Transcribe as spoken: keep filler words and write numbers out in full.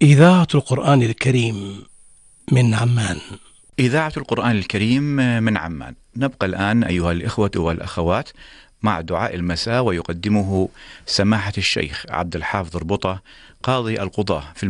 إذاعة القرآن الكريم من عمان. إذاعة القرآن الكريم من عمان. نبقى الآن أيها الإخوة والأخوات مع دعاء المساء، ويقدمه سماحة الشيخ عبد الحافظ ربطة قاضي القضاة في